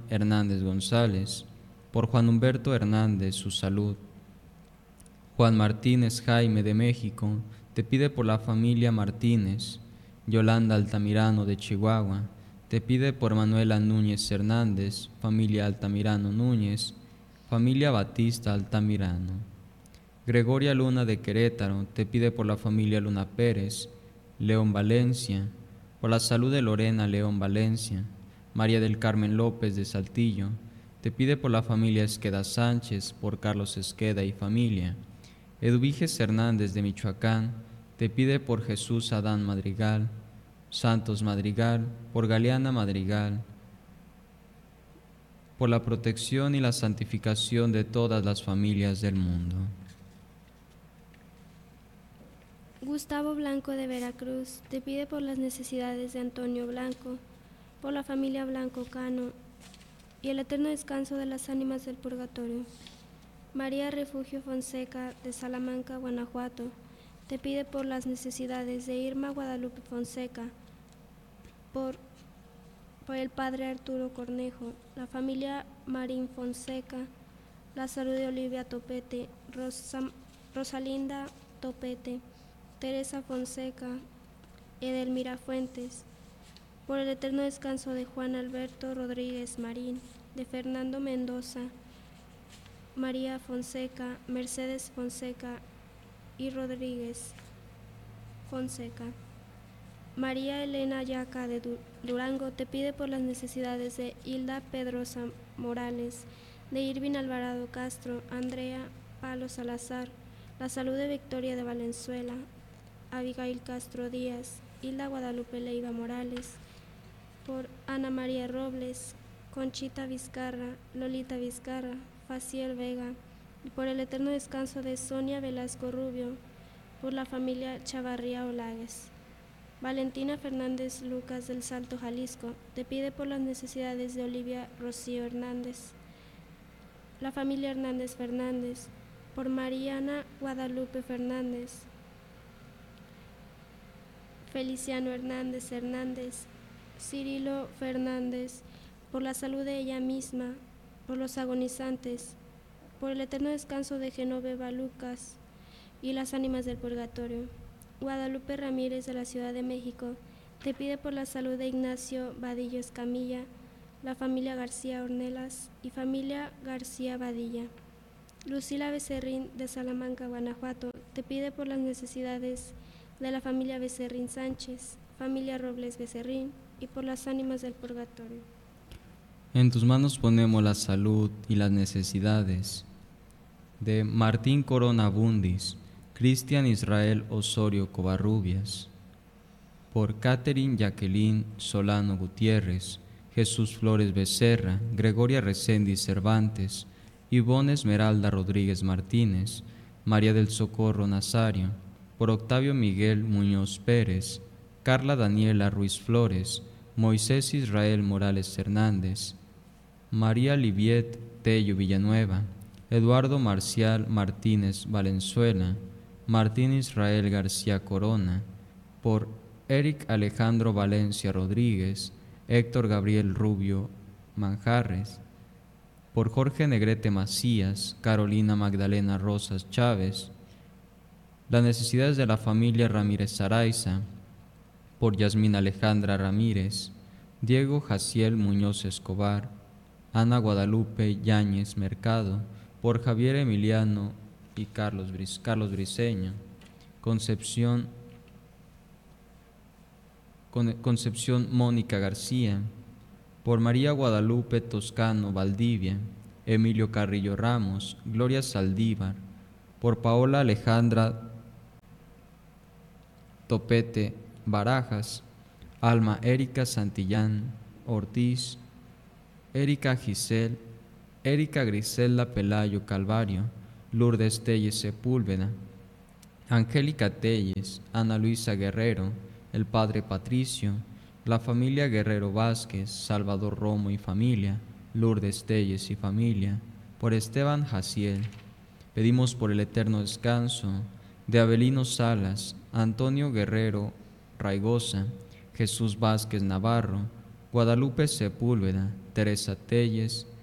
Hernández González, por Juan Humberto Hernández, su salud. Juan Martínez Jaime de México, te pide por la familia Martínez. Yolanda Altamirano de Chihuahua, te pide por Manuela Núñez Hernández, familia Altamirano Núñez, familia Batista Altamirano. Gregoria Luna de Querétaro, te pide por la familia Luna Pérez. León Valencia, por la salud de Lorena León Valencia. María del Carmen López de Saltillo, te pide por la familia Esqueda Sánchez, por Carlos Esqueda y familia. Eduviges Hernández de Michoacán, te pide por Jesús Adán Madrigal. Santos Madrigal, por Galeana Madrigal, por la protección y la santificación de todas las familias del mundo. Gustavo Blanco de Veracruz, te pide por las necesidades de Antonio Blanco, por la familia Blanco Cano y el eterno descanso de las ánimas del purgatorio. María Refugio Fonseca de Salamanca, Guanajuato, te pide por las necesidades de Irma Guadalupe Fonseca, por el padre Arturo Cornejo, la familia Marín Fonseca, la salud de Olivia Topete, Rosalinda Topete, Teresa Fonseca, Edelmira Fuentes, por el eterno descanso de Juan Alberto Rodríguez Marín, de Fernando Mendoza, María Fonseca, Mercedes Fonseca y Rodríguez Fonseca. María Elena Yaca de Durango, te pide por las necesidades de Hilda Pedrosa Morales, de Irvin Alvarado Castro, Andrea Palo Salazar, la salud de Victoria de Valenzuela, Abigail Castro Díaz, Hilda Guadalupe Leiva Morales, por Ana María Robles, Conchita Vizcarra, Lolita Vizcarra, Faciel Vega, y por el eterno descanso de Sonia Velasco Rubio, por la familia Chavarría Olagues. Valentina Fernández Lucas del Salto, Jalisco, te pide por las necesidades de Olivia Rocío Hernández, la familia Hernández Fernández, por Mariana Guadalupe Fernández, Feliciano Hernández Hernández, Cirilo Fernández, por la salud de ella misma, por los agonizantes, por el eterno descanso de Genoveva Lucas y las ánimas del purgatorio. Guadalupe Ramírez de la Ciudad de México, te pide por la salud de Ignacio Vadillo Escamilla, la familia García Ornelas y familia García Vadilla. Lucila Becerrín de Salamanca, Guanajuato, te pide por las necesidades de la familia Becerrín Sánchez, familia Robles Becerrín y por las ánimas del purgatorio. En tus manos ponemos la salud y las necesidades de Martín Corona Bundis, Cristian Israel Osorio Covarrubias, por Catherine Jacqueline Solano Gutiérrez, Jesús Flores Becerra, Gregoria Reséndiz Cervantes, Ivonne Esmeralda Rodríguez Martínez, María del Socorro Nazario, por Octavio Miguel Muñoz Pérez, Carla Daniela Ruiz Flores, Moisés Israel Morales Hernández, María Liviet Tello Villanueva, Eduardo Marcial Martínez Valenzuela, Martín Israel García Corona, por Eric Alejandro Valencia Rodríguez, Héctor Gabriel Rubio Manjarres, por Jorge Negrete Macías, Carolina Magdalena Rosas Chávez, las necesidades de la familia Ramírez Araiza, por Yasmín Alejandra Ramírez, Diego Jaciel Muñoz Escobar, Ana Guadalupe Yáñez Mercado, por Javier Emiliano y Carlos Briceño, Concepción Mónica García, por María Guadalupe Toscano Valdivia, Emilio Carrillo Ramos, Gloria Saldívar, por Paola Alejandra Topete Barajas, Alma Erika Santillán Ortiz, Erika Griselda Pelayo Calvario, Lourdes Telles Sepúlveda, Angélica Telles, Ana Luisa Guerrero, el Padre Patricio, la familia Guerrero Vázquez, Salvador Romo y familia, Lourdes Telles y familia, por Esteban Jaciel. Pedimos por el eterno descanso de Abelino Salas, Antonio Guerrero Raigosa, Jesús Vázquez Navarro, Guadalupe Sepúlveda, Teresa Telles,